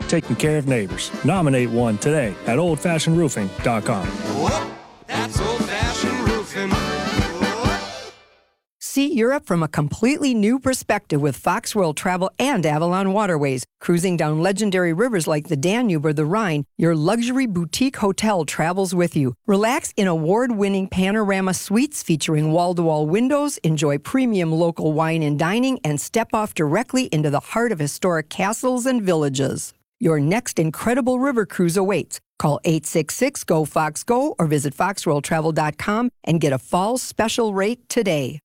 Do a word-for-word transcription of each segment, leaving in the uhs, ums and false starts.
taking care of neighbors. Nominate one today at old fashioned roofing dot com. Whoop, that's old-fashioned roofing. See Europe from a completely new perspective with Fox World Travel and Avalon Waterways. Cruising down legendary rivers like the Danube or the Rhine, your luxury boutique hotel travels with you. Relax in award-winning panorama suites featuring wall-to-wall windows, enjoy premium local wine and dining, and step off directly into the heart of historic castles and villages. Your next incredible river cruise awaits. Call eight six six, G O, FOX, GO or visit fox world travel dot com and get a fall special rate today.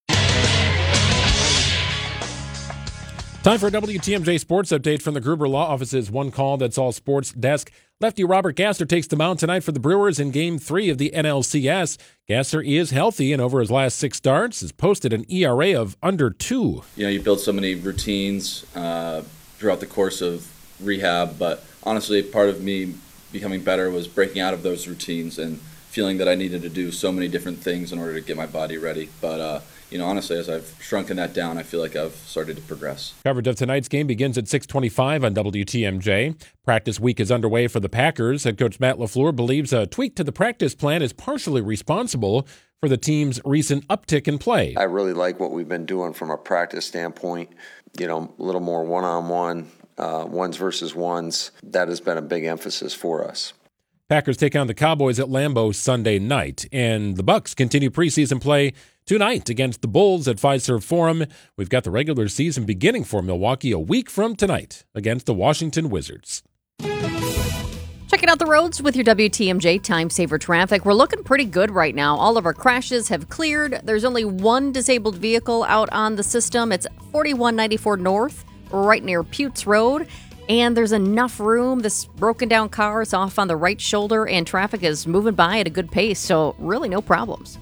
Time for a W T M J Sports Update from the Gruber Law Office's One Call That's All Sports desk. Lefty Robert Gasser takes the mound tonight for the Brewers in Game three of the N L C S. Gasser is healthy and over his last six starts has posted an E R A of under two. You know, you build so many routines uh, throughout the course of rehab, but honestly, part of me becoming better was breaking out of those routines and feeling that I needed to do so many different things in order to get my body ready. But, uh, you know, honestly, as I've shrunken that down, I feel like I've started to progress. Coverage of tonight's game begins at six twenty-five on W T M J. Practice week is underway for the Packers. Head coach Matt LaFleur believes a tweak to the practice plan is partially responsible for the team's recent uptick in play. I really like what we've been doing from a practice standpoint. You know, a little more one-on-one, uh, ones versus ones. That has been a big emphasis for us. Packers take on the Cowboys at Lambeau Sunday night, and the Bucs continue preseason play tonight against the Bulls at Fiserv Forum. We've got the regular season beginning for Milwaukee a week from tonight against the Washington Wizards. Checking out the roads with your W T M J Time Saver Traffic. We're looking pretty good right now. All of our crashes have cleared. There's only one disabled vehicle out on the system. It's forty-one ninety-four North, right near Putes Road. And there's enough room. This broken down car is off on the right shoulder, and traffic is moving by at a good pace, so really no problems.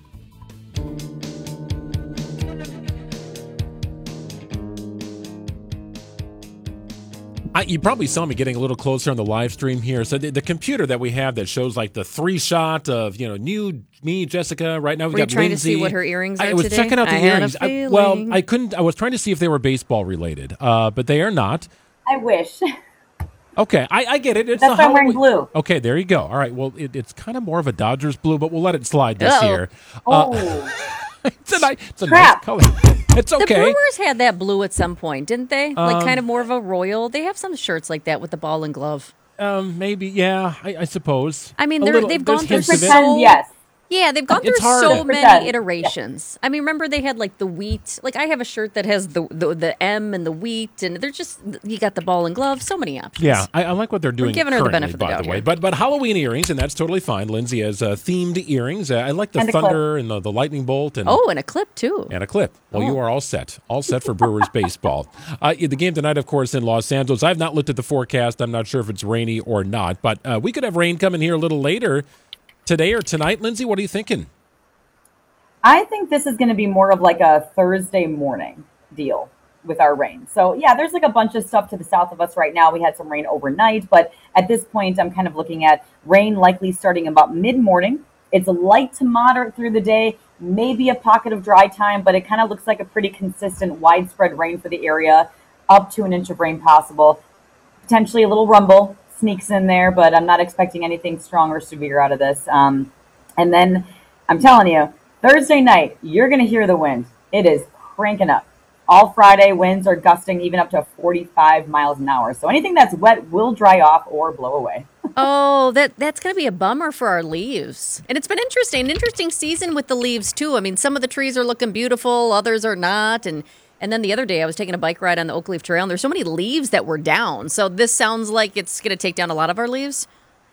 I, you probably saw me getting a little closer on the live stream here. So the, the computer that we have that shows like the three shot of, you know, new me, Jessica. Right now we Were got you trying Lindsay. to see what her earrings are I was today? checking out the I had earrings. a I, well, feeling. I couldn't. I was trying to see if they were baseball related, uh, but they are not. I wish. Okay, I, I get it. It's That's a why I'm wearing Halloween- blue. Okay, there you go. All right, well, it, it's kind of more of a Dodgers blue, but we'll let it slide this Uh-oh. year. Oh, Uh, it's a, nice, it's a nice Crap. color. It's The okay. Brewers had that blue at some point, didn't they? Like Um, kind of more of a royal. They have some shirts like that with the ball and glove. Um, maybe, yeah, I, I suppose. I mean, A they're, little- they've there's gone through hints of it. pretend so yes. Yeah, they've gone It's through hard. so Pretend. many iterations. I mean, remember they had like the wheat. Like I have a shirt that has the the, the M and the wheat, and they're just you got the ball and glove. So many options. Yeah, I, I like what they're doing. giving her the currently, benefit of the by doubt the way. here. But but Halloween earrings, and that's totally fine. Lindsay has uh, themed earrings. Uh, I like the And a thunder and the, the lightning bolt and Oh, and a clip too. and a clip. Well, you Oh. are all set, all set for Brewers baseball. Uh, the game tonight, of course, in Los Angeles. I've not looked at the forecast. I'm not sure if it's rainy or not, but uh, we could have rain coming here a little later today or tonight. Lindsay, what are you thinking? I think this is going to be more of like a Thursday morning deal with our rain. So yeah, there's like a bunch of stuff to the south of us right now. We had some rain overnight, but at this point, I'm kind of looking at rain likely starting about mid-morning. It's light to moderate through the day, maybe a pocket of dry time, but it kind of looks like a pretty consistent widespread rain for the area, up to an inch of rain possible. Potentially a little rumble sneaks in there, but I'm not expecting anything strong or severe out of this. Um, and then I'm telling you, Thursday night, you're going to hear the wind. It is cranking up. All Friday, winds are gusting even up to forty-five miles an hour. So anything that's wet will dry off or blow away. Oh, that that's going to be a bummer for our leaves. And it's been interesting, an interesting season with the leaves too. I mean, some of the trees are looking beautiful, others are not. And and then the other day I was taking a bike ride on the Oak Leaf Trail, and there's so many leaves that were down. So this sounds like it's going to take down a lot of our leaves.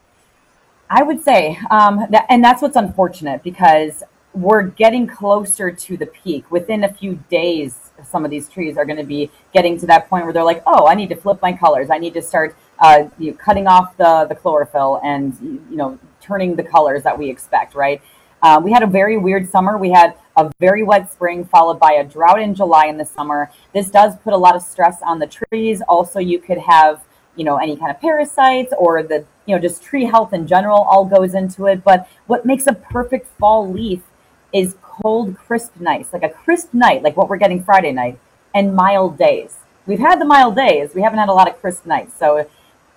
I would say, um, that, and that's what's unfortunate because we're getting closer to the peak. Within a few days, some of these trees are going to be getting to that point where they're like, oh, I need to flip my colors. I need to start uh, you know, cutting off the, the chlorophyll and, you know, turning the colors that we expect, right? Uh, we had a very weird summer. We had a very wet spring followed by a drought in July in the summer. This does put a lot of stress on the trees. Also, you could have, you know, any kind of parasites or the, you know, just tree health in general all goes into it. But what makes a perfect fall leaf is cold, crisp nights, like a crisp night, like what we're getting Friday night, and mild days. We've had the mild days. We haven't had a lot of crisp nights. So